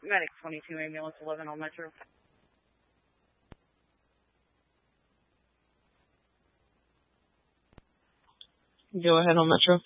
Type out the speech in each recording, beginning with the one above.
Medic 22, ambulance 11 on Metro. Go ahead on Metro.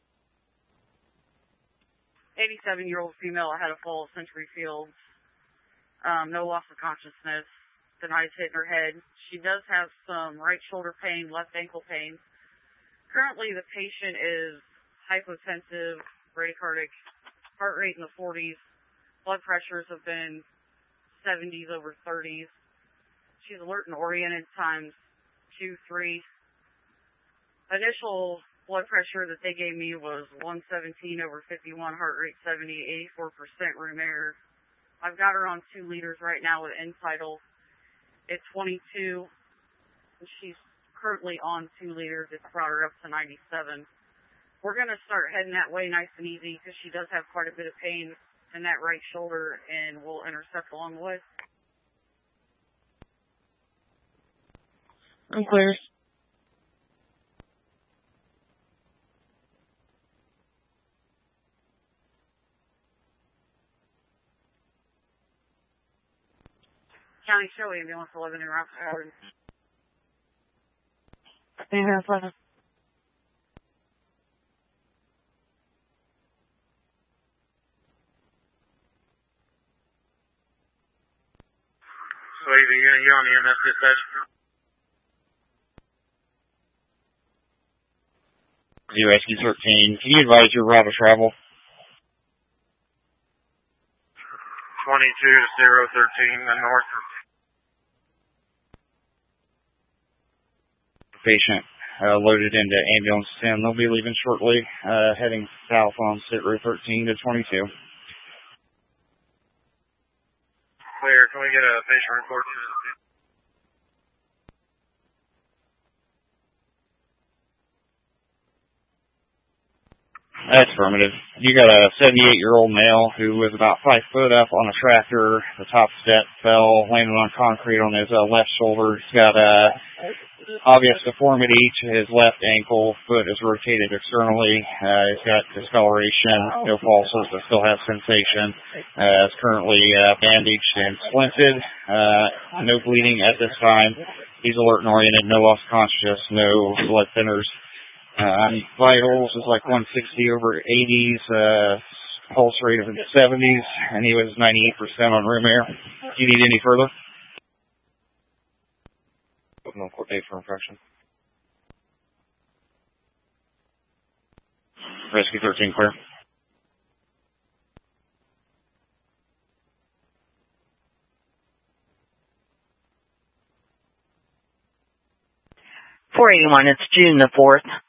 87-year-old female had a fall at Century Fields. No loss of consciousness. Denies hitting her head. She does have some right shoulder pain, left ankle pain. Currently, the patient is hypotensive, bradycardic, heart rate in the 40s. Blood pressures have been 70s over 30s. She's alert and oriented times 2, 3. Initial blood pressure that they gave me was 117 over 51, heart rate 70, 84% room air. I've got her on 2 liters right now with N-Cytal at 22. She's currently on 2 liters. It's brought her up to 97. We're going to start heading that way nice and easy because she does have quite a bit of pain in that right shoulder, and we'll intercept along the way. I'm clear. County Show, ambulance 11 in Rock Howard. Ambulance 11. So you're on the EMS dispatch. Rescue 13, can you advise your route of travel? 22-013, the north. Patient loaded into ambulance 10. They'll be leaving shortly, heading south on Sit Route 13 to 22. Clear. Can we get a patient report? That's affirmative. You got a 78-year-old male who was about 5 foot up on a tractor. The top step fell, landed on concrete on his left shoulder. He's got obvious deformity to his left ankle. Foot is rotated externally. He's got discoloration, no pulses, but still has sensation. Is currently bandaged and splinted. No bleeding at this time. He's alert and oriented, no loss of consciousness, no blood thinners. Vitals is like 160 over 80s, pulse rate of the 70s, and he was 98% on room air. Do you need any further? No court date for infraction. Rescue 13 clear. .481, it's June the 4th.